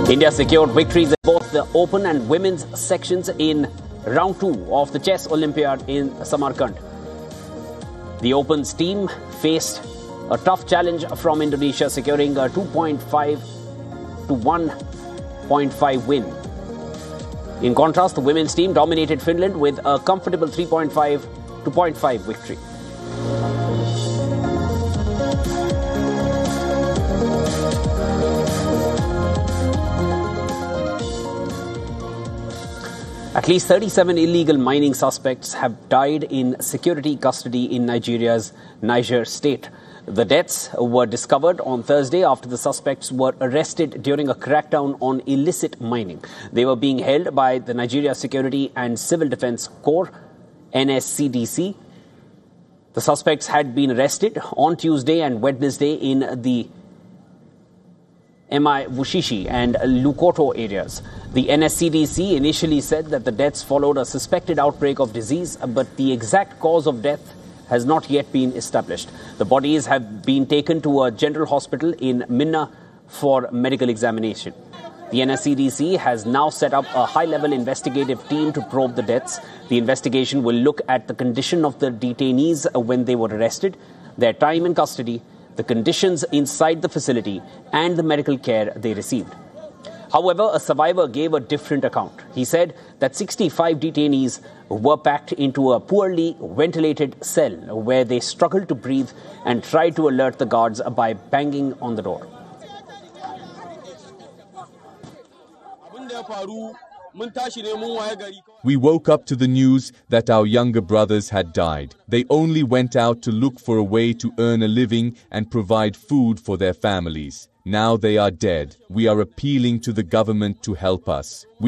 India secured victories in both the open and women's sections in round 2 of the Chess Olympiad in Samarkand. The Opens team faced a tough challenge from Indonesia, securing a 2.5 to 1.5 win. In contrast, the women's team dominated Finland with a comfortable 3.5 to 0.5 victory. At least 37 illegal mining suspects have died in security custody in Nigeria's Niger state. The deaths were discovered on Thursday after the suspects were arrested during a crackdown on illicit mining. They were being held by the Nigeria Security and Civil Defense Corps, NSCDC. The suspects had been arrested on Tuesday and Wednesday in the Emai Wushishi and Lukoto areas. The NSCDC initially said that the deaths followed a suspected outbreak of disease, but the exact cause of death has not yet been established. The bodies have been taken to a general hospital in Minna for medical examination. The NSCDC has now set up a high-level investigative team to probe the deaths. The investigation will look at the condition of the detainees when they were arrested, their time in custody, the conditions inside the facility, and the medical care they received. However, a survivor gave a different account. He said that 65 detainees were packed into a poorly ventilated cell where they struggled to breathe and tried to alert the guards by banging on the door. We woke up to the news that our younger brothers had died. They only went out to look for a way to earn a living and provide food for their families. Now they are dead. We are appealing to the government to help us.